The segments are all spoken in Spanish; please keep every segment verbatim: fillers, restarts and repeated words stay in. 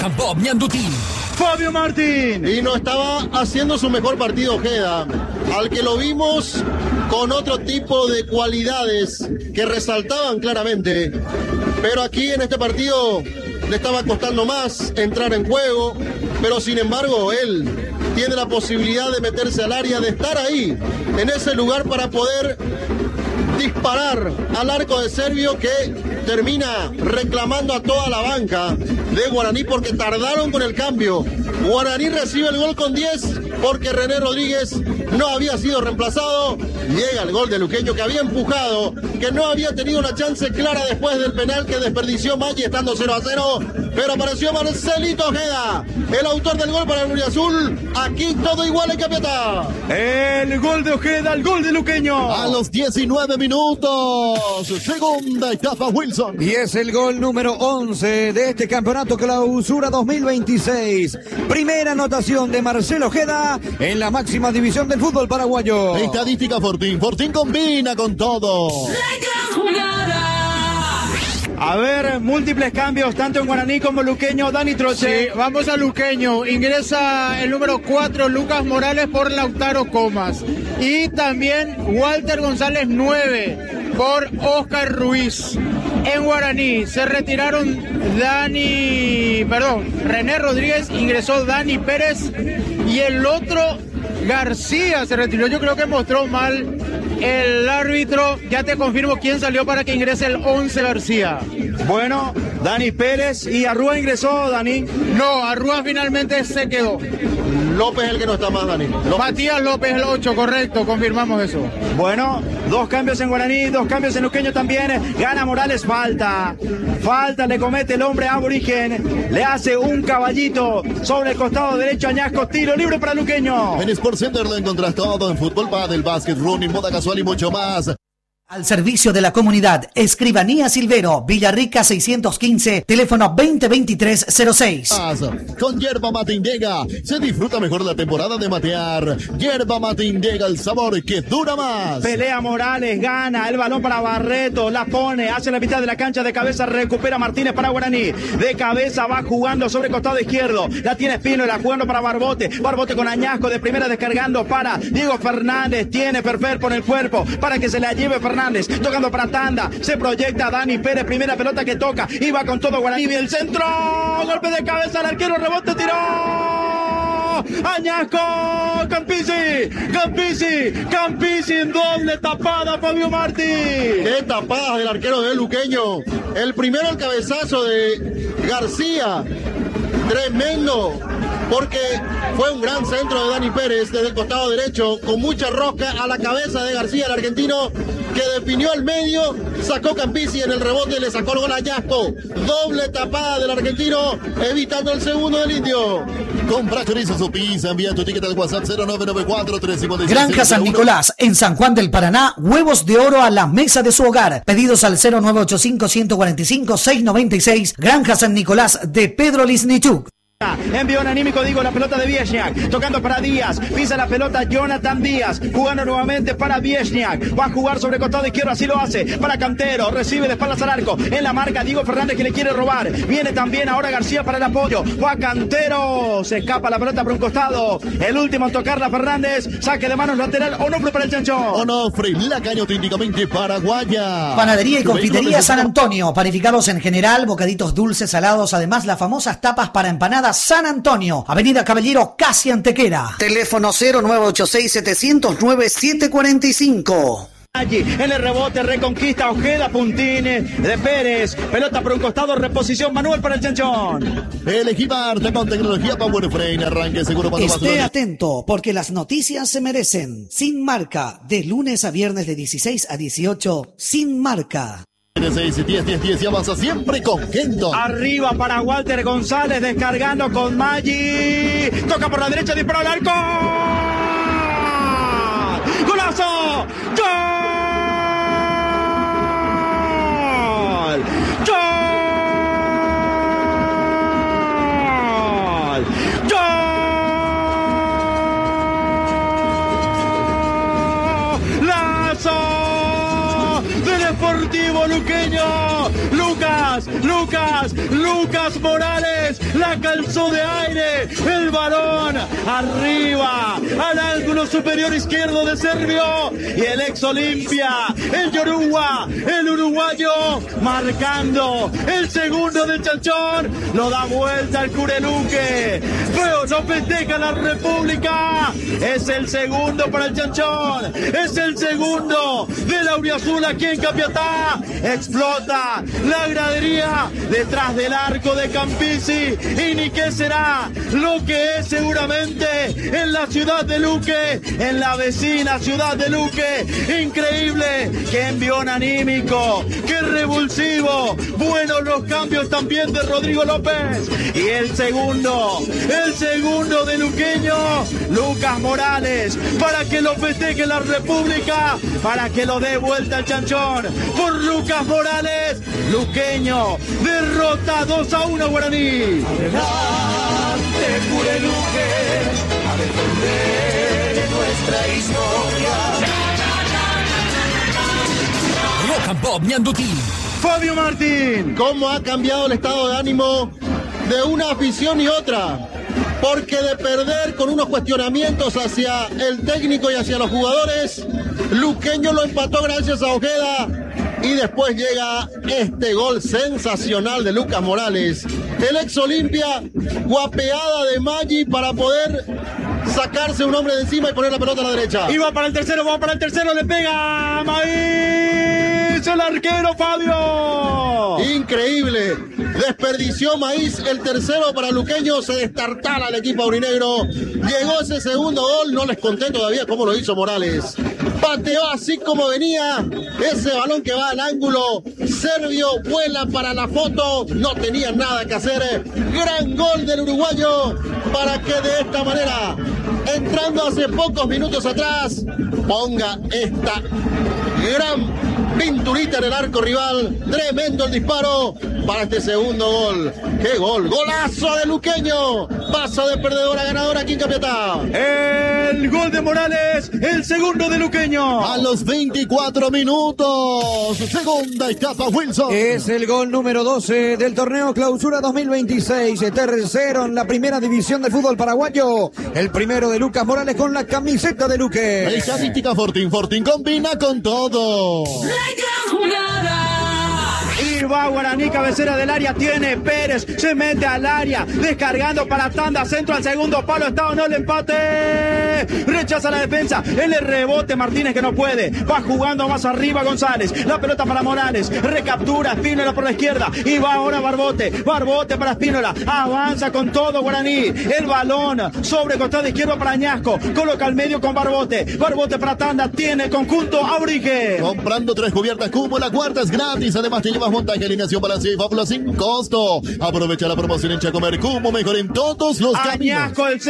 Johan Bob Ñandutín. Fabio Martín. Y no estaba haciendo su mejor partido Ojeda, al que lo vimos con otro tipo de cualidades que resaltaban claramente. Pero aquí en este partido le estaba costando más entrar en juego, pero sin embargo él tiene la posibilidad de meterse al área, de estar ahí, en ese lugar para poder disparar al arco de Servio, que termina reclamando a toda la banca de Guaraní porque tardaron con el cambio. Guaraní recibe el gol con diez porque René Rodríguez no había sido reemplazado. Llega el gol de Luqueño, que había empujado, que no había tenido una chance clara después del penal que desperdició Maggi estando cero a cero, pero apareció Marcelito Ojeda, el autor del gol para el Azul. Aquí todo igual en Capiatá. El gol de Ojeda, el gol de Luqueño. A los diecinueve minutos, segunda etapa Wilson. Y es el gol número once de este campeonato Clausura dos mil veintiséis. Primera anotación de Marcelo Ojeda en la máxima división del fútbol paraguayo. Estadística Fortín. Fortín combina con todo. A ver, múltiples cambios, tanto en Guaraní como Luqueño. Dani Troche. Sí, vamos a Luqueño. Ingresa el número cuatro, Lucas Morales, por Lautaro Comas. Y también Walter González, nueve, por Oscar Ruiz. En Guaraní se retiraron Dani, perdón, René Rodríguez, ingresó Dani Pérez y el otro García se retiró. Yo creo que mostró mal el árbitro. Ya te confirmo quién salió para que ingrese el once García. Bueno, Dani Pérez y Arrúa ingresó, Dani. No, Arrúa finalmente se quedó. López el que no está más, Dani. López. Matías López el ocho, correcto, confirmamos eso. Bueno, dos cambios en Guaraní, dos cambios en Luqueño también. Gana Morales, falta. Falta le comete el hombre aborigen. Le hace un caballito sobre el costado derecho a Añasco. Tiro libre para Luqueño. En Sport Center lo encontrás todo en fútbol, pádel, básquet, running, moda casual y mucho más. Al servicio de la comunidad, Escribanía Silvero, Villarrica seiscientos quince, teléfono veinte veintitrés cero seis. Con Yerba Mate Indega se disfruta mejor la temporada de matear. Yerba Mate Indega, el sabor que dura más. Pelea Morales, gana el balón para Barreto, la pone, hace la mitad de la cancha de cabeza, recupera Martínez para Guaraní. De cabeza va jugando sobre el costado izquierdo, la tiene Espínola jugando para Barbote. Barbote con Añasco de primera descargando para Diego Fernández. Tiene Perfer por el cuerpo para que se la lleve Fernández. Fernández, tocando para Tanda, se proyecta Dani Pérez, primera pelota que toca, iba con todo Guaraní, el centro, golpe de cabeza al arquero, rebote, tiró, Añasco, Campisi, Campisi, Campisi en doble tapada, Fabio Martín. Qué tapada del arquero de Luqueño, el primero el cabezazo de García, tremendo, porque fue un gran centro de Dani Pérez desde el costado derecho, con mucha rosca a la cabeza de García, el argentino, que definió al medio, sacó Campisi en el rebote, le sacó el gol a Añasco. Doble tapada del argentino, evitando el segundo del indio. Compra chorizo su pizza, envía tu ticket al WhatsApp cero nueve nueve cuatro tres cinco seis. Granja San Nicolás, en San Juan del Paraná, huevos de oro a la mesa de su hogar. Pedidos al cero nueve ocho cinco, uno cuatro cinco, seis nueve seis. Granja San Nicolás de Pedro Lisnichuk. Envión anímico, digo, la pelota de Viesniak, tocando para Díaz, pisa la pelota Jonathan Díaz, jugando nuevamente para Viesniak, va a jugar sobre el costado izquierdo, así lo hace, para Cantero, recibe de espaldas al arco, en la marca Diego Fernández que le quiere robar, viene también ahora García para el apoyo, va Cantero, se escapa la pelota por un costado, el último en tocarla Fernández, saque de manos lateral, Onofre para el Chanchón. Onofre, la caña auténticamente paraguaya. Panadería y confitería San Antonio, panificados en general, bocaditos dulces, salados, además las famosas tapas para empanadas San Antonio, Avenida Caballero, casi Antequera. Teléfono cero nueve ocho seis, siete cero nueve, siete cuatro cinco. Allí, en el rebote, reconquista Ojeda, puntines de Pérez, pelota por un costado, reposición Manuel para el Chanchón. Elegí Marta con tecnología Power Frame, arranque seguro cuando Esté vas a... atento, porque las noticias se merecen. Sin Marca, de lunes a viernes de dieciséis a dieciocho, Sin Marca. seis, diez, diez, diez y avanza siempre con Kendo. Arriba para Walter González, descargando con Maggi. Toca por la derecha, dispara al arco. ¡Golazo! ¡Gol! ¡Gol! ¡Gol! ¡Lazo! Deportivo Luqueño, Lucas Lucas, Lucas, Lucas Morales, la calzó de aire, el balón arriba, al ángulo superior izquierdo de Servio, y el ex Olimpia, el Yoruba, el uruguayo, marcando el segundo del Chanchón, lo da vuelta al Cureluque, pero no festeja la República, es el segundo para el Chanchón, es el segundo de la Auriazul aquí en Capiatá, explota la gradería detrás del arco de Campisi, y ni qué será lo que es seguramente en la ciudad de Luque, en la vecina ciudad de Luque. Increíble, qué envión anímico, qué revulsivo, buenos los cambios también de Rodrigo López, y el segundo, el segundo de luqueño, Lucas Morales, para que lo festeje la República, para que lo dé vuelta al Chanchón, por Lucas Morales, luqueño, derrota dos a uno Guaraní. Adelante, Cureluque, a defender nuestra historia. Rock and Pop Ñandutí. Fabio Martín. ¿Cómo ha cambiado el estado de ánimo de una afición y otra? Porque de perder con unos cuestionamientos hacia el técnico y hacia los jugadores, Luqueño lo empató gracias a Ojeda, y después llega este gol sensacional de Lucas Morales. El ex Olimpia, guapeada de Maggi para poder sacarse un hombre de encima y poner la pelota a la derecha. Y va para el tercero, va para el tercero, le pega Maíz, el arquero Fabio. Increíble, desperdició Maíz el tercero para Luqueño, se destartala el equipo aurinegro. Llegó ese segundo gol, no les conté todavía cómo lo hizo Morales. Pateó así como venía, ese balón que va al ángulo, Servio vuela para la foto, no tenía nada que hacer. Gran gol del uruguayo para que de esta manera, entrando hace pocos minutos atrás, ponga esta gran pinturita en el arco rival. Tremendo el disparo para este segundo gol. ¡Qué gol! ¡Golazo de luqueño! Pasa de perdedor a ganador aquí en Capiatá. El gol de Morales, el segundo de luqueño. A los veinticuatro minutos, segunda etapa Wilson. Es el gol número doce del torneo Clausura dos mil veintiséis, tercero en la primera división del fútbol paraguayo. El primero de Lucas Morales con la camiseta de Luque. Estadística Fortín, Fortín combina con todo. Y va Guaraní, cabecera del área, tiene Pérez, se mete al área, descargando para tanda, centro al segundo palo, está o no el empate, rechaza la defensa, el rebote Martínez que no puede, va jugando más arriba González, la pelota para Morales, recaptura Espínola por la izquierda, y va ahora Barbote, Barbote para Espínola, avanza con todo Guaraní, el balón sobre costado izquierdo para Añasco, coloca al medio con Barbote, Barbote para tanda, tiene conjunto Aurique. Comprando tres cubiertas Cubo, la cuarta es gratis, además te llevas montaje, alineación, balanceo y fábula sin costo. Aprovecha la promoción en Chacomer, Cubo, mejor en todos los caminos. Añasco el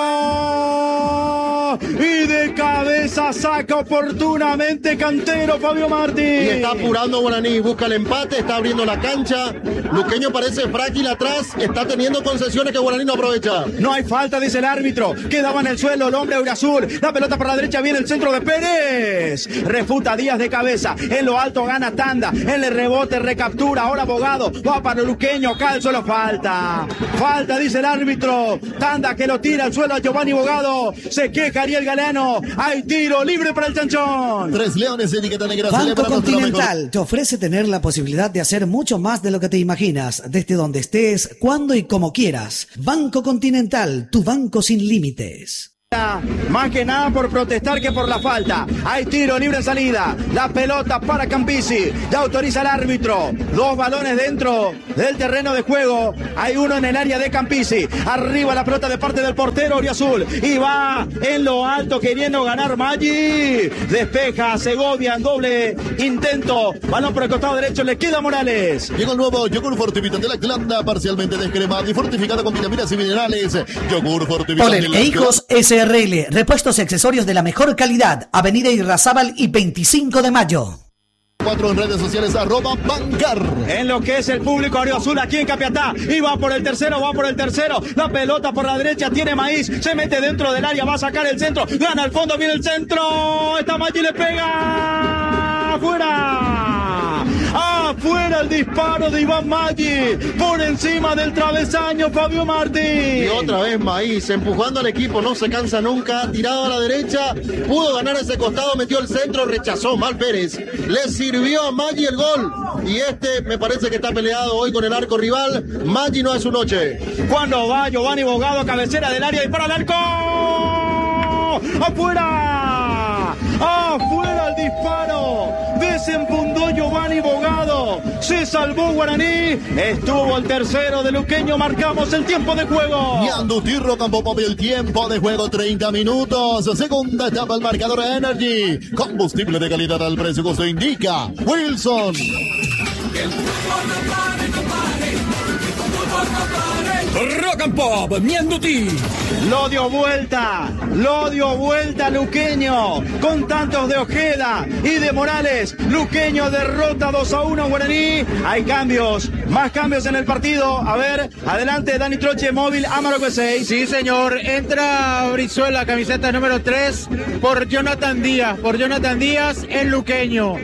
centro, y de cabeza saca oportunamente Cantero Fabio Martín. Y está apurando Guaraní, busca el empate, está abriendo la cancha. Luqueño parece frágil atrás, está teniendo concesiones que Guaraní no aprovecha. No hay falta, dice el árbitro. Quedaba en el suelo el hombre Auriazul. La pelota para la derecha, viene el centro de Pérez. Refuta Díaz de cabeza. En lo alto gana tanda. En el rebote recaptura. Ahora Bogado. Va para el luqueño. Cae al suelo. Falta. Falta, dice el árbitro. Tanda que lo tira al suelo a Giovanni Bogado. Se queja Ariel Galeno. Hay tiro libre para el Chanchón. Tres Leones de etiqueta negra. Banco Continental te ofrece tener la posibilidad de hacer mucho más de lo que te imaginas, desde donde estés, cuando y como quieras. Banco Continental, tu banco sin límites. Más que nada por protestar que por la falta. Hay tiro libre en salida. La pelota para Campisi. Ya autoriza el árbitro. Dos balones dentro del terreno de juego. Hay uno en el área de Campisi. Arriba la pelota de parte del portero Auriazul. Y va en lo alto queriendo ganar Maggi. Despeja Segovia en doble intento. Balón por el costado derecho. Le queda Morales. Llega el nuevo yogur Fortivitán de la Glanda, parcialmente descremado y fortificado con vitaminas y minerales. Yogur Fortivitán de Polen la e Hijos S R L, repuestos y accesorios de la mejor calidad. Avenida Irrazábal y veinticinco de mayo. Cuatro en redes sociales, arroba Bancar. En lo que es el público Auriazul aquí en Capiatá. Y va por el tercero, va por el tercero. La pelota por la derecha, tiene Maíz. Se mete dentro del área, va a sacar el centro. Gana al fondo, viene el centro. Está Maggi, le pega. ¡Afuera! Afuera el disparo de Iván Maggi. Por encima del travesaño Fabio Martí. Y otra vez Maíz, empujando al equipo, no se cansa nunca. Tirado a la derecha, pudo ganar ese costado, metió el centro, rechazó mal Pérez. Le sirvió a Maggi el gol. Y este me parece que está peleado hoy con el arco rival. Maggi no es su noche. Cuando va Giovanni Bogado, cabecera del área y para el arco. ¡Afuera! ¡Afuera el disparo! Desenfundó Giovanni Bogado. Se salvó Guaraní. Estuvo el tercero de Luqueño. Marcamos el tiempo de juego. Ñandutí Rock and Pop, el tiempo de juego treinta minutos. Segunda etapa, el marcador Energy. Combustible de calidad al precio que usted indica. Wilson. Rock and Pop, Ñandutí. Lo dio vuelta, lo dio vuelta Luqueño, con tantos de Ojeda y de Morales. Luqueño derrota dos a uno a Guaraní. Hay cambios, más cambios en el partido. A ver, adelante Dani Troche, móvil, Amaro Q seis. Sí, señor, entra Brizuela, camiseta número tres, por Jonathan Díaz, por Jonathan Díaz, el Luqueño.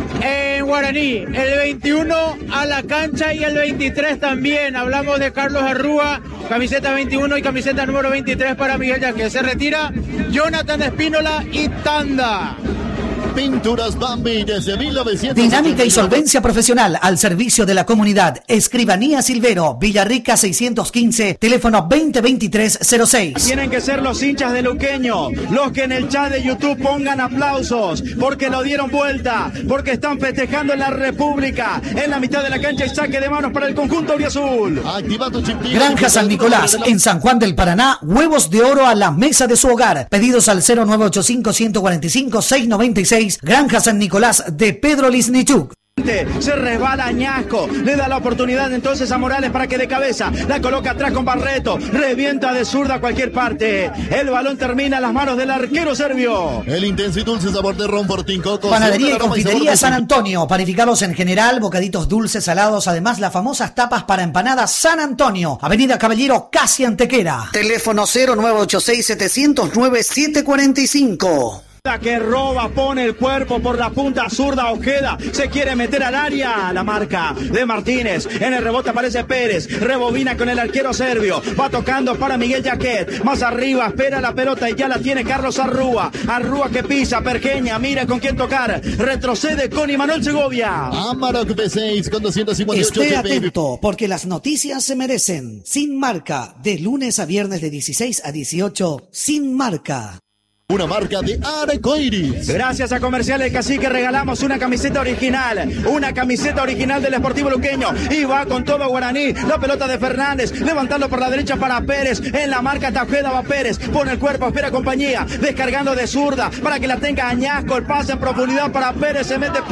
En Guaraní, el veintiuno a la cancha y el veintitrés también. Hablamos de Carlos Arrúa, camiseta veintiuno y camiseta número veintitrés para Miguel Yaquet. Se retira Jonathan Espínola y Tanda. Pinturas Bambi desde mil novecientos. Dinámica y solvencia profesional al servicio de la comunidad. Escribanía Silvero, Villarrica seiscientos quince, teléfono veinte veintitrés cero seis. Tienen que ser los hinchas de Luqueño los que en el chat de YouTube pongan aplausos, porque lo dieron vuelta, porque están festejando en la República. En la mitad de la cancha y saque de manos para el conjunto auriazul. Activa tu chip. Granja San Nicolás, en San Juan del Paraná, huevos de oro a la mesa de su hogar. Pedidos al cero nueve ocho cinco, uno cuatro cinco, seis nueve seis. Granja San Nicolás de Pedro Lisnichuk. Se resbala Añasco, le da la oportunidad entonces a Morales para que de cabeza la coloca atrás con Barreto, revienta de zurda a cualquier parte. El balón termina en las manos del arquero serbio. El intenso y dulce sabor de ron Fortín Coco. Panadería y confitería San Antonio, panificados en general, bocaditos dulces, salados, además las famosas tapas para empanadas San Antonio, Avenida Caballero, casi Antequera. Teléfono cero nueve ocho seis, siete cero cero, nueve siete cuatro cinco. La que roba, pone el cuerpo por la punta zurda. Ojeda se quiere meter al área. La marca de Martínez. En el rebote aparece Pérez. Rebobina con el arquero serbio. Va tocando para Miguel Yaquet. Más arriba, espera la pelota y ya la tiene Carlos Arrúa. Arrúa que pisa, Pergeña, mira con quién tocar. Retrocede con Imanol Segovia. Amarok P seis con doscientos cincuenta y ocho. Esté atento, porque las noticias se merecen. Sin Marca, de lunes a viernes de dieciséis a dieciocho. Sin Marca. Una marca de Arcoiris. Gracias a Comercial El Cacique regalamos una camiseta original. Una camiseta original del Sportivo Luqueño. Y va con todo Guaraní. La pelota de Fernández. Levantando por la derecha para Pérez. En la marca Tajeda va Pérez. Pone el cuerpo, espera compañía. Descargando de zurda para que la tenga Añasco. El pase en profundidad para Pérez. Se mete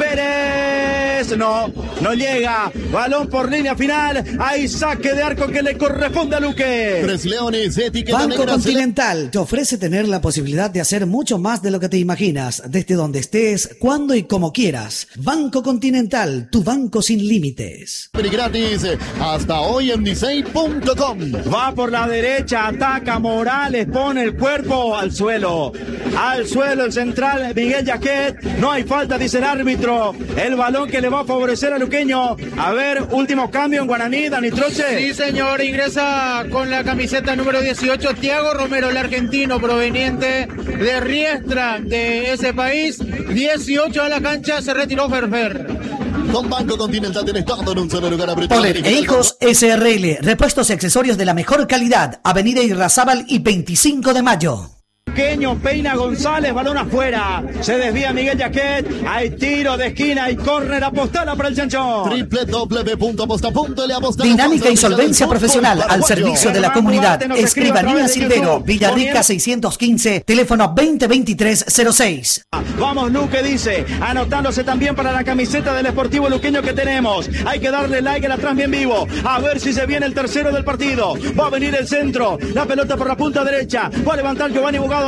Pérez. No, no llega. Balón por línea final. Hay saque de arco que le corresponde a Luque. Tres Leones, etiqueta Banco negra. Continental te ofrece tener la posibilidad de hacer mucho más de lo que te imaginas, desde donde estés, cuando y como quieras. Banco Continental, tu banco sin límites. Gratis hasta hoy en Disey punto com. Va por la derecha, ataca Morales, pone el cuerpo al suelo. Al suelo el central Miguel Yaquet. No hay falta, dice el árbitro. El balón que le va a favorecer a Luqueño. A ver, último cambio en Guaraní, Dani Troche. Sí, señor, ingresa con la camiseta número dieciocho Thiago Romero, el argentino proveniente de Riestra, de ese país. Dieciocho a la cancha, se retiró Ferfer. Con Banco Continental tenés todo en un solo lugar. Poler e Hijos S R L, repuestos y accesorios de la mejor calidad. Avenida Irrazábal y veinticinco de mayo. Luqueño peina González, balón afuera. Se desvía Miguel Yaquet. Hay tiro de esquina y córner, apostala para el Chanchón. doble u doble u doble u punto aposta punto l a. Dinámica y solvencia profesional al servicio de la comunidad. Escribanía Silvero, Villarrica seiscientos quince, teléfono veinte veintitrés cero seis. Vamos Luque, dice, anotándose también para la camiseta del Sportivo Luqueño que tenemos. Hay que darle like a la transmisión en vivo. A ver si se viene el tercero del partido. Va a venir el centro. La pelota por la punta derecha. Va a levantar Giovanni Bogado.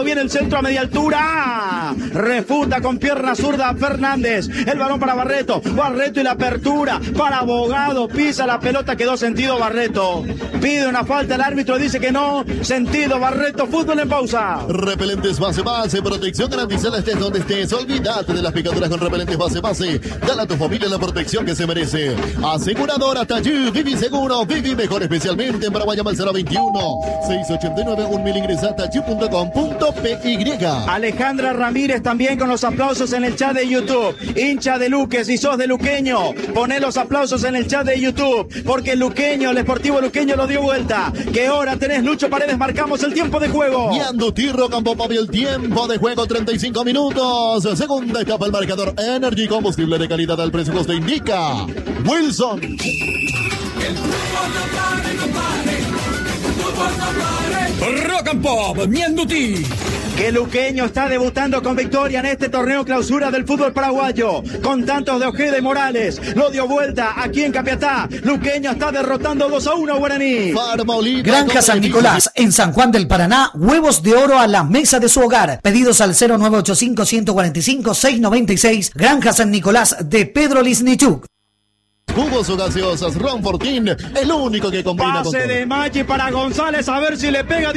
abogado, viene el centro a media altura. Refuta con pierna zurda Fernández. El balón para Barreto. Barreto y la apertura para Abogado. Pisa la pelota, quedó sentido Barreto. Pide una falta, el árbitro dice que no. Sentido Barreto, fútbol en pausa. Repelentes base base, protección garantizada estés donde estés. Olvídate de las picaduras con repelentes base base. Dale a tu familia la protección que se merece. Aseguradora Tayú, Vivi Seguro, Vivi Mejor, especialmente en Paraguay, llama al cero veintiuno, seiscientos ochenta y nueve, un mil, ingresa a tayú punto com punto pe y. Alejandra Ramírez también con los aplausos en el chat de YouTube. Hincha de Luque, si sos de luqueño, poné los aplausos en el chat de YouTube, porque el luqueño, el Sportivo Luqueño lo dio vuelta. ¿Qué hora tenés, Lucho Paredes? Marcamos el tiempo de juego. Miandutí, Campo Papi, el tiempo de juego, treinta y cinco minutos. Segunda etapa, el marcador Energy, combustible de calidad al precio que usted indica. Wilson. El fútbol no pare, no pare. El fútbol no pare. Rock and Pop, Miandutí. Que Luqueño está debutando con victoria en este torneo clausura del fútbol paraguayo. Con tantos de Ojeda y Morales. Lo dio vuelta aquí en Capiatá. Luqueño está derrotando dos a uno a Guaraní. Granja San Nicolás, en San Juan del Paraná. Huevos de oro a la mesa de su hogar. Pedidos al cero nueve ocho cinco, uno cuatro cinco, seis nueve seis. Granja San Nicolás de Pedro Lisnichuk. Jugos o gaseosas, Ron Fortín, el único que combina Pase con todo. de Maggi para González, a ver si le pega,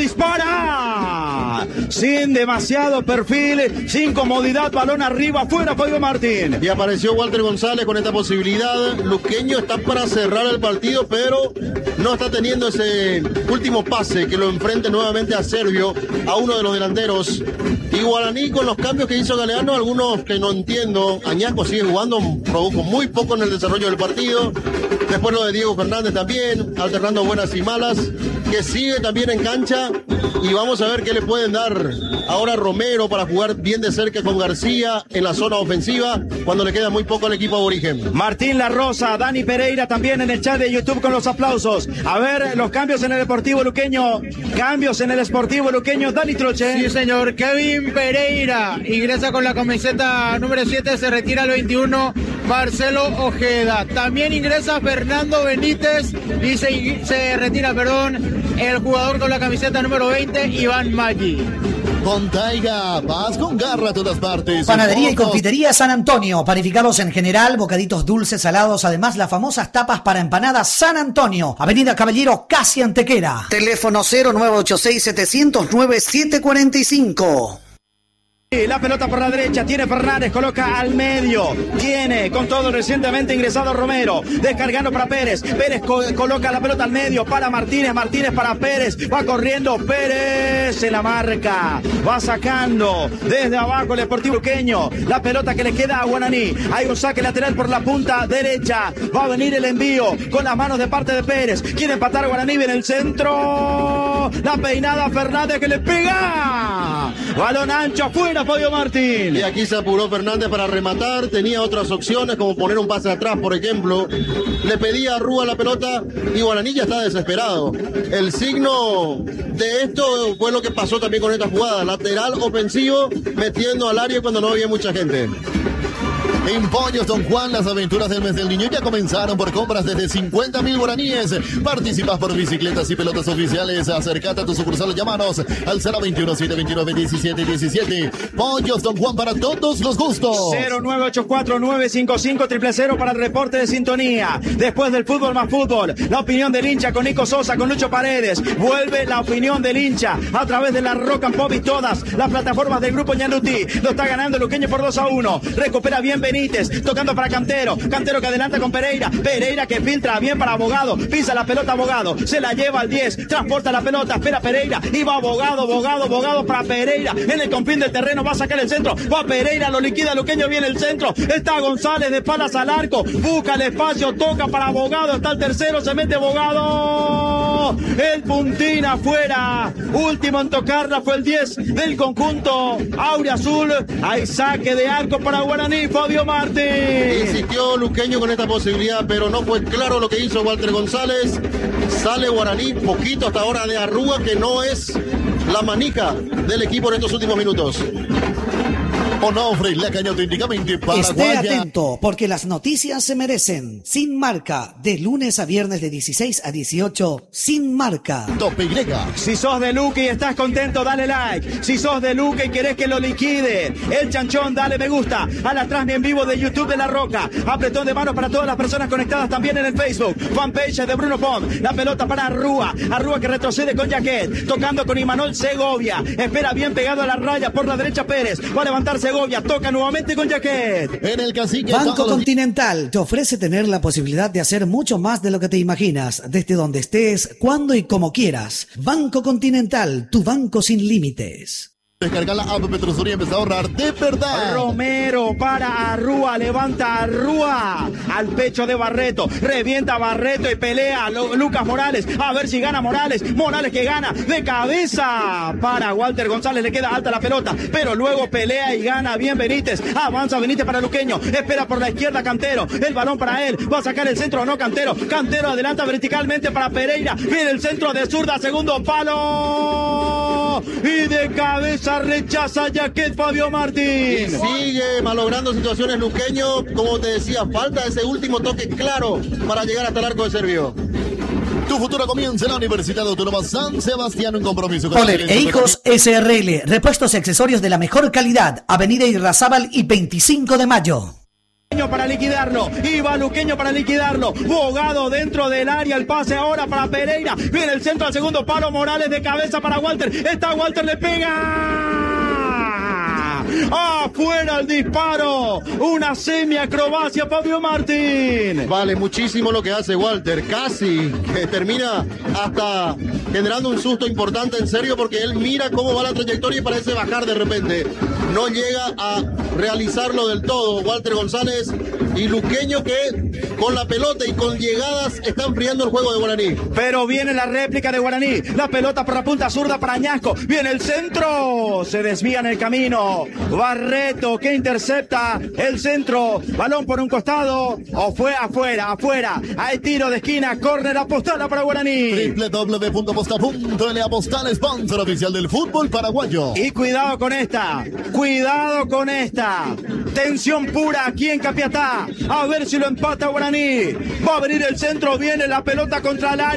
dispara. Sin demasiado perfil, sin comodidad, balón arriba, fuera Fabio Martín. Y apareció Walter González con esta posibilidad. Luqueño está para cerrar el partido, pero no está teniendo ese último pase que lo enfrente nuevamente a Servio, a uno de los delanteros. Y Guaraní con los cambios que hizo Galeano, algunos que no entiendo. Añasco sigue jugando, provocó muy poco en el desarrollo del partido. Después lo de Diego Fernández también, alternando buenas y malas, que sigue también en cancha. Y vamos a ver qué le pueden dar ahora Romero para jugar bien de cerca con García en la zona ofensiva, cuando le queda muy poco al equipo aborigen. Martín La Rosa, Dani Pereira también en el chat de YouTube con los aplausos. A ver los cambios en el Deportivo Luqueño. Cambios en el Sportivo Luqueño, Dani Troche. Sí, señor. Kevin Pereira ingresa con la camiseta número siete, se retira el veintiuno, Marcelo Ojeda. También ingresa Fernando Benítez y se, se retira, perdón, el jugador con la camiseta número veinte, Iván Maggi. Con Taiga, vas con garra a todas partes. Panadería y confitería San Antonio. Panificados en general, bocaditos dulces, salados. Además, las famosas tapas para empanadas San Antonio. Avenida Caballero, casi Antequera. Teléfono cero nueve ocho seis, siete cero cero, nueve siete cuatro cinco. La pelota por la derecha, tiene Fernández, coloca al medio, tiene con todo recientemente ingresado Romero, descargando para Pérez, Pérez co coloca la pelota al medio para Martínez, Martínez para Pérez, va corriendo Pérez, se la marca, va sacando desde abajo el Sportivo Luqueño, la pelota que le queda a Guaraní, hay un saque lateral por la punta derecha, va a venir el envío con las manos de parte de Pérez, quiere empatar Guaraní, viene el centro, la peinada Fernández que le pega, balón ancho afuera, Fabio Martín. Y aquí se apuró Fernández para rematar, tenía otras opciones como poner un pase atrás, por ejemplo. Le pedía a Rúa la pelota y Guaraní ya está desesperado. El signo de esto fue lo que pasó también con esta jugada, lateral ofensivo metiendo al área cuando no había mucha gente. En Pollos Don Juan, las aventuras del mes del niño ya comenzaron por compras desde cincuenta mil guaraníes. Participas por bicicletas y pelotas oficiales. Acércate a tu sucursal, llámanos al cero veintiuno, setecientos veintinueve, diecisiete diecisiete. Pollos Don Juan para todos los gustos. cero nueve ocho cuatro, nueve cinco cinco, cero cero cero para el reporte de sintonía. Después del fútbol más fútbol, la opinión del hincha con Nico Sosa, con Lucho Paredes. Vuelve la opinión del hincha a través de la Rock and Pop y todas las plataformas del grupo Ñandutí. Lo está ganando el Luqueño por dos a uno. Recupera bien Benítez, tocando para Cantero, Cantero que adelanta con Pereira, Pereira que filtra bien para Abogado, pisa la pelota Abogado, se la lleva al diez, transporta la pelota, espera Pereira, y va Abogado, Abogado, Abogado para Pereira, en el confín del terreno va a sacar el centro, va Pereira, lo liquida Luqueño, viene el centro, está González de espaldas al arco, busca el espacio, toca para Abogado, está el tercero, se mete Abogado, el puntín afuera, último en tocarla fue el diez del conjunto Aurea Azul, hay saque de arco para Guaraní, Fabio Martín. Insistió Luqueño con esta posibilidad, pero no fue claro lo que hizo Walter González. Sale Guaraní, poquito hasta ahora de Arrúa, que no es la manica del equipo en estos últimos minutos. Onofre, la caña auténticamente paraguaya. Esté atento, porque las noticias se merecen. Sin Marca, de lunes a viernes de dieciséis a dieciocho, Sin Marca. Tope Y. Si sos de Luque y estás contento, dale like. Si sos de Luque y querés que lo liquide el chanchón, dale me gusta a la transmisión en vivo de YouTube de La Roca. Apretón de manos para todas las personas conectadas también en el Facebook. Fanpage de Bruno Pom. La pelota para Arrúa. Arrúa que retrocede con Jaquet. Tocando con Imanol Segovia. Espera bien pegado a la raya por la derecha Pérez. Va a levantar Segovia. Toca nuevamente con Jaquet. En el cacique. Banco Continental te ofrece tener la posibilidad de hacer mucho más de lo que te imaginas, desde donde estés, cuando y como quieras. Banco Continental, tu banco sin límites. Descarga la app Petrosur y empieza a ahorrar de verdad. Romero para Arrúa, levanta Arrúa al pecho de Barreto, revienta Barreto y pelea Lu- Lucas Morales, a ver si gana Morales, Morales que gana de cabeza para Walter González, le queda alta la pelota, pero luego pelea y gana bien Benítez, avanza Benítez para Luqueño, espera por la izquierda Cantero, el balón para él, va a sacar el centro o no Cantero, Cantero adelanta verticalmente para Pereira, viene el centro de zurda, segundo palo y de cabeza rechaza Jaquet Fabio Martín. Sigue malogrando situaciones Luqueño, como te decía, falta ese último toque claro para llegar hasta el arco de Servio. Tu futuro comienza en la Universidad Autónoma San Sebastián, un compromiso con Poler e Hijos S R L, repuestos y accesorios de la mejor calidad, Avenida Irrazábal y veinticinco de mayo. Para liquidarlo, iba Luqueño para liquidarlo, Bogado dentro del área, el pase ahora para Pereira, viene el centro al segundo palo, Morales de cabeza para Walter, está Walter, le pega, afuera el disparo, una semi-acrobacia Fabio Martín. Vale muchísimo lo que hace Walter, casi que termina hasta generando un susto importante, en serio, porque él mira cómo va la trayectoria y parece bajar de repente. No llega a realizarlo del todo Walter González, y Luqueño que con la pelota y con llegadas está enfriando el juego de Guaraní. Pero viene la réplica de Guaraní, la pelota por la punta zurda para Añasco, viene el centro, se desvía en el camino, Barreto que intercepta el centro, balón por un costado, o fue afuera, afuera, hay tiro de esquina, córner, Apostala para Guaraní. doble u doble u doble u punto aposta punto ele, Apostal, sponsor oficial del fútbol paraguayo. Y cuidado con esta, cuidado con esta, tensión pura aquí en Capiatá, a ver si lo empata Guaraní, va a venir el centro, viene la pelota contra el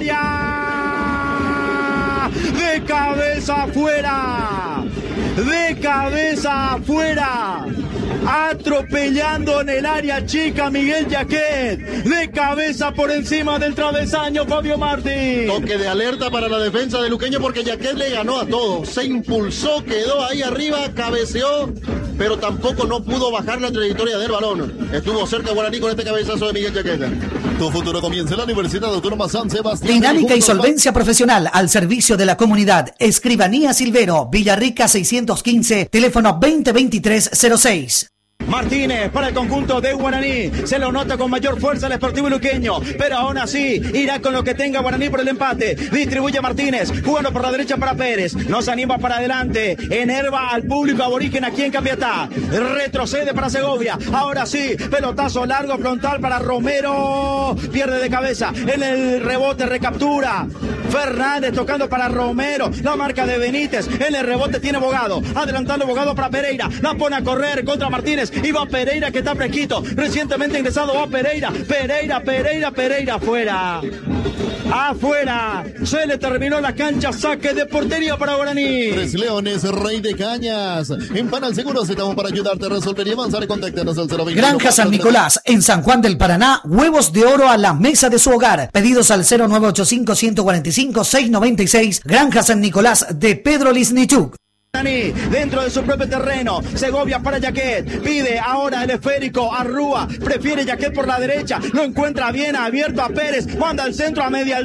área, de cabeza afuera, de cabeza afuera, atropellando en el área chica Miguel Jaquet, de cabeza por encima del travesaño Fabio Martín. Toque de alerta para la defensa de Luqueño porque Jaquet le ganó a todo, se impulsó, quedó ahí arriba, cabeceó, pero tampoco no pudo bajar la trayectoria del balón. Estuvo cerca Guaraní con este cabezazo de Miguel Jaquet. Tu futuro comienza en la Universidad Autónoma San Sebastián. Dinámica y solvencia profesional al servicio de la comunidad. Escribanía Silvero, Villarrica seiscientos quince, teléfono veinte veintitrés cero seis. Martínez para el conjunto de Guaraní, se lo nota con mayor fuerza el Sportivo Luqueño, pero aún así irá con lo que tenga Guaraní por el empate, distribuye Martínez, jugando por la derecha para Pérez, nos anima para adelante, enerva al público aborigen aquí en Capiatá, retrocede para Segovia, ahora sí, pelotazo largo frontal para Romero, pierde de cabeza, en el rebote recaptura, Fernández tocando para Romero, la marca de Benítez, en el rebote tiene Bogado, adelantando Bogado para Pereira, la pone a correr contra Martínez, y va Pereira que está fresquito, recientemente ingresado, va Pereira, Pereira, Pereira, Pereira, afuera, afuera, se le terminó la cancha, saque de portería para Guaraní. Tres Leones, Rey de Cañas, en Panal Seguros estamos para ayudarte a resolver y avanzar, contáctanos al cero veinte. Granja San Nicolás, en San Juan del Paraná, huevos de oro a la mesa de su hogar, pedidos al cero nueve ocho cinco, uno cuatro cinco, seis nueve seis, Granja San Nicolás de Pedro Lisnichuk. Dentro de su propio terreno, Segovia para Jaquet, pide ahora el esférico, Arrúa, prefiere Jaquet por la derecha, lo encuentra bien abierto a Pérez, manda al centro a media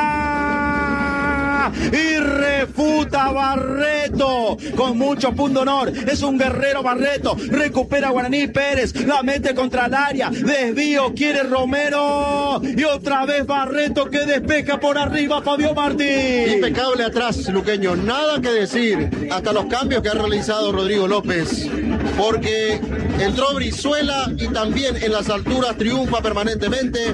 altura y refuta Barreto con mucho punto honor, es un guerrero Barreto, recupera Guaraní, Pérez, la mete contra el área, desvío, quiere Romero y otra vez Barreto que despeja por arriba Fabio Martín. Impecable atrás Luqueño, nada que decir, hasta los cambios que ha realizado Rodrigo López, porque entró Brizuela y también en las alturas triunfa permanentemente.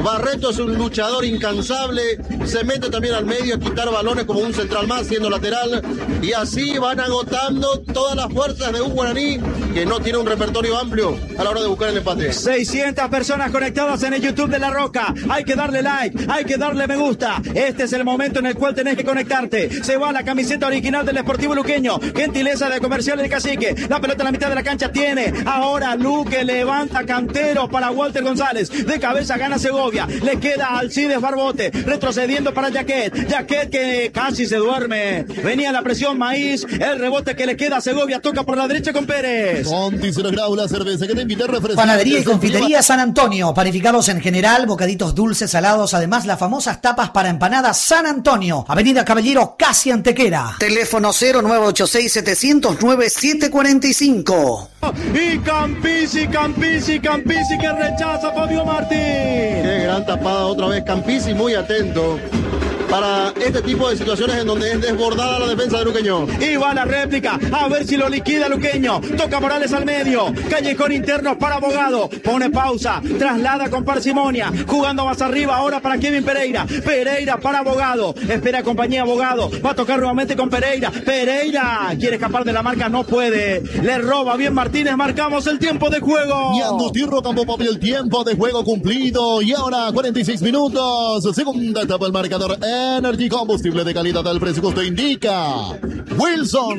Barreto es un luchador incansable, se mete también al medio a quitar balones como un central más, siendo lateral, y así van agotando todas las fuerzas de un Guaraní que no tiene un repertorio amplio a la hora de buscar el empate. seiscientas personas conectadas en el YouTube de La Roca. Hay que darle like, hay que darle me gusta. Este es el momento en el cual tenés que conectarte. Se va la camiseta original del Sportivo Luqueño. Gentileza de Comercial del Cacique. La pelota en la mitad de la cancha tiene. Ahora Luque levanta Cantero para Walter González. De cabeza gana Segovia. Le queda Alcides Barbote. Retrocediendo para Jaquet. Jaquet que casi se duerme. Venía la presión Maíz. El rebote que le queda a Segovia. Toca por la derecha con Pérez. Conti se grau la cerveza que te invita a refrescar. Panadería y confitería San Antonio. Panificados en general, bocaditos dulces, salados. Además, las famosas tapas para empanadas San Antonio. Avenida Caballero, casi Antequera. Teléfono cero nueve ocho seis, siete cero nueve, siete cuatro cinco. Y Campisi, Campisi, Campisi que rechaza Fabio Martín. Qué gran tapada otra vez Campisi, muy atento para este tipo de situaciones en donde es desbordada la defensa de Luqueño. Y va la réplica, a ver si lo liquida Luqueño. Toca Morales al medio, callejón interno para Abogado. Pone pausa, traslada con parsimonia, jugando más arriba ahora para Kevin Pereira. Pereira para Abogado, espera compañía Abogado. Va a tocar nuevamente con Pereira. Pereira quiere escapar de la marca, no puede. Le roba bien Martínez, marcamos el tiempo de juego. Y Andustirro Campo Papi, el tiempo de juego cumplido. Y ahora cuarenta y seis minutos. Segunda etapa el marcador. Energy, combustible de calidad al precio que usted indica. Wilson.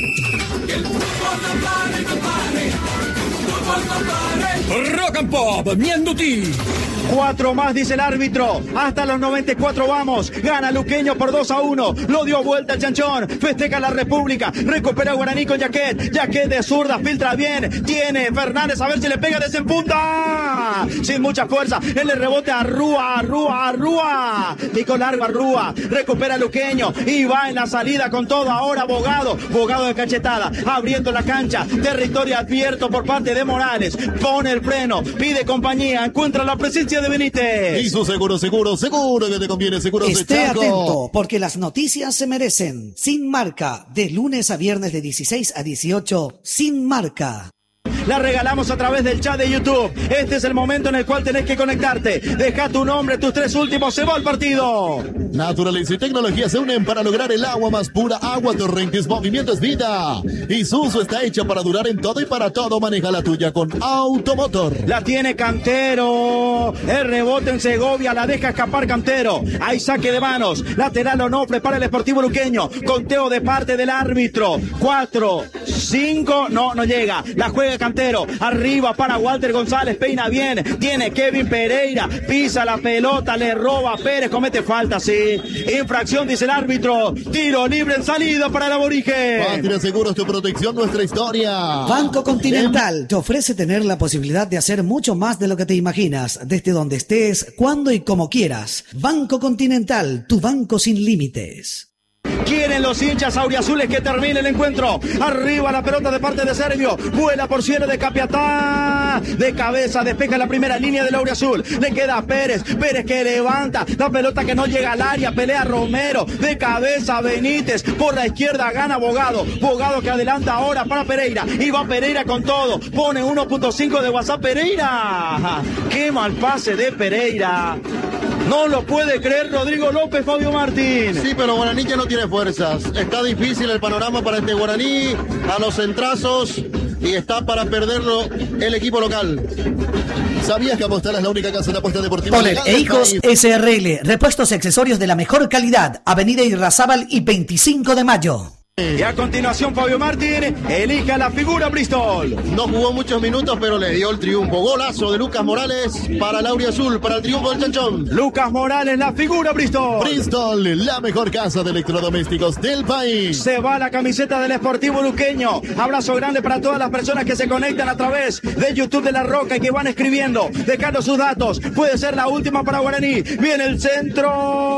Rock and Pop, Mienduti. Cuatro más, dice el árbitro. Hasta los noventa y cuatro vamos. Gana Luqueño por dos a uno. Lo dio vuelta el Chanchón. Festeja la República. Recupera Guaraní con Jaquet. Jaquet de zurda, filtra bien. Tiene Fernández, a ver si le pega desde en punta. Sin mucha fuerza. Él le rebote a Rúa, a Rúa, a Rúa. Pico largo a Rúa. Recupera Luqueño. Y va en la salida con todo. Ahora Bogado. Bogado de cachetada. Abriendo la cancha. Territorio abierto por parte de Morales. Pone el freno. Pide compañía. Encuentra la presencia de Benítez. Y su seguro, seguro, seguro que te conviene, seguro Esté de Chaco. atento, porque las noticias se merecen. Sin Marca, de lunes a viernes de dieciséis a dieciocho, Sin Marca. La regalamos a través del chat de YouTube. Este es el momento en el cual tenés que conectarte. Deja tu nombre, tus tres últimos, se va al partido. Naturaleza y tecnología se unen para lograr el agua más pura. Agua Torrentes, movimiento es vida. Y su uso está hecha para durar en todo y para todo. Maneja la tuya con Automotor. La tiene Cantero. El rebote en Segovia, la deja escapar Cantero. Hay saque de manos. Lateral Onofre para el Sportivo Luqueño. Conteo de parte del árbitro. Cuatro, cinco, no, no llega. La juega Cantero. Arriba para Walter González, peina bien, tiene Kevin Pereira, pisa la pelota, le roba a Pérez, comete falta, sí. Infracción, dice el árbitro. Tiro libre en salida para el aborigen. Patria Seguros, tu protección, nuestra historia. Banco Continental te ofrece tener la posibilidad de hacer mucho más de lo que te imaginas, desde donde estés, cuando y como quieras. Banco Continental, tu banco sin límites. Quieren los hinchas auriazules que termine el encuentro. Arriba la pelota de parte de Servio. Vuela por cierre de Capiatá. De cabeza despeja la primera línea del auriazul. Le queda a Pérez. Pérez que levanta la pelota que no llega al área. Pelea Romero. De cabeza Benítez. Por la izquierda gana Bogado. Bogado que adelanta ahora para Pereira. Y va Pereira con todo. Pone uno punto cinco de WhatsApp Pereira. Qué mal pase de Pereira. No lo puede creer Rodrigo López, Fabio Martín. Sí, pero Guaraní ya no tiene fuerzas. Está difícil el panorama para este Guaraní. A los centrazos. Y está para perderlo el equipo local. ¿Sabías que Apostar es la única casa de apuestas deportivas? Poler e Hijos S R L. Repuestos y accesorios de la mejor calidad. Avenida Irrazábal y veinticinco de mayo. Y a continuación Fabio Martín elige a la figura Bristol. No jugó muchos minutos, pero le dio el triunfo. Golazo de Lucas Morales para el Auriazul, para el triunfo del Chanchón. Lucas Morales, la figura Bristol. Bristol, la mejor casa de electrodomésticos del país. Se va la camiseta del Sportivo Luqueño. Abrazo grande para todas las personas que se conectan a través de YouTube de La Roca y que van escribiendo, dejando sus datos. Puede ser la última para Guaraní. Viene el centro.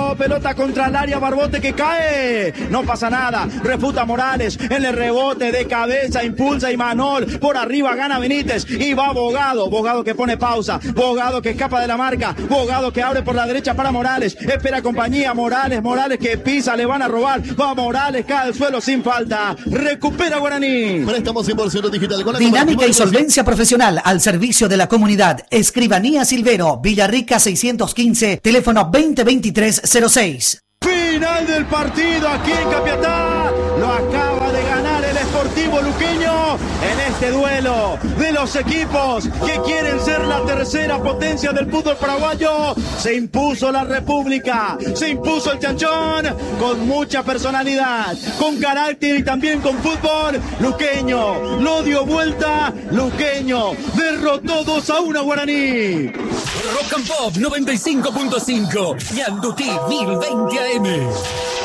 Cuidado, pelota contra el área, Barbote que cae. No pasa nada. Refuta Morales en el rebote de cabeza, impulsa Imanol. Por arriba gana Benítez y va Bogado. Bogado que pone pausa. Bogado que escapa de la marca. Bogado que abre por la derecha para Morales. Espera compañía. Morales, Morales que pisa, le van a robar. Va Morales, cae al suelo sin falta. Recupera Guaraní. Préstamos cien por ciento digital. Con la Dinámica y solvencia profesional al servicio de la comunidad. Escribanía Silvero, Villarrica seiscientos quince, teléfono veinte veintitrés cero seis. Final del partido aquí en Capiatá. Lo acaba de ganar el Sportivo Luqueño en este duelo de los equipos que quieren ser la tercera potencia del fútbol paraguayo. Se impuso la República, se impuso el Chanchón con mucha personalidad, con carácter y también con fútbol. Luqueño lo dio vuelta. Luqueño derrotó dos a uno a Guaraní. Rock and Pop noventa y cinco punto cinco y Andutí mil veinte A M.